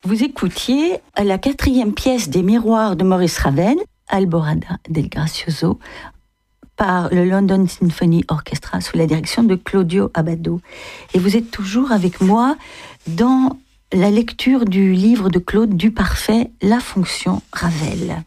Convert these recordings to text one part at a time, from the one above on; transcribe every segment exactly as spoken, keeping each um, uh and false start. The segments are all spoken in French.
Vous écoutiez la quatrième pièce des Miroirs de Maurice Ravel, Alborada del Gracioso, par le London Symphony Orchestra sous la direction de Claudio Abbado. Et vous êtes toujours avec moi dans la lecture du livre de Claude Duparfait, La fonction Ravel.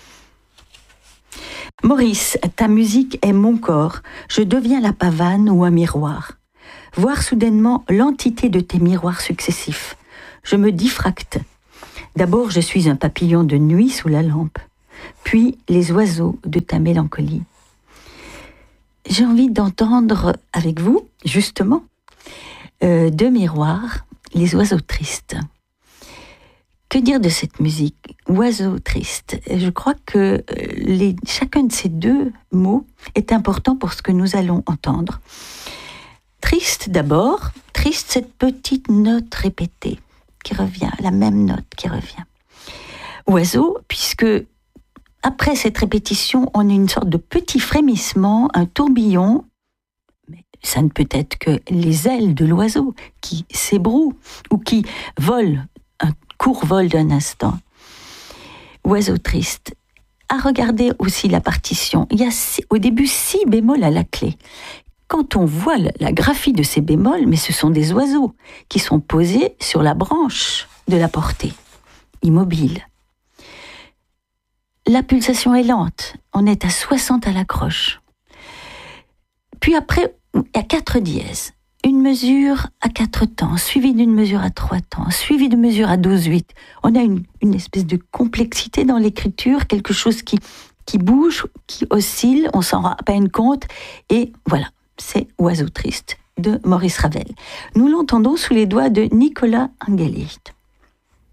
Maurice, ta musique est mon corps, je deviens la pavane ou un miroir. Voir soudainement l'entité de tes miroirs successifs. Je me diffracte. D'abord, je suis un papillon de nuit sous la lampe, puis les oiseaux de ta mélancolie. J'ai envie d'entendre avec vous, justement, euh, deux miroirs, les oiseaux tristes. Que dire de cette musique, oiseaux tristes? Je crois que les, chacun de ces deux mots est important pour ce que nous allons entendre. Triste d'abord, triste cette petite note répétée qui revient, la même note qui revient. Oiseau, puisque après cette répétition, on a une sorte de petit frémissement, un tourbillon, mais ça ne peut être que les ailes de l'oiseau qui s'ébrouent ou qui volent, un court vol d'un instant. Oiseau triste. À regarder aussi la partition, il y a six, au début six bémols à la clé. Quand on voit la graphie de ces bémols, mais ce sont des oiseaux qui sont posés sur la branche de la portée, immobiles. La pulsation est lente, on est à soixante à la croche. Puis après, il y a quatre dièses. Une mesure à quatre temps, suivie d'une mesure à trois temps, suivie de mesure à douze huit. On a une, une espèce de complexité dans l'écriture, quelque chose qui, qui bouge, qui oscille, on s'en rend à peine compte, et voilà. C'est Oiseau triste de Maurice Ravel. Nous l'entendons sous les doigts de Nicolas Engellicht.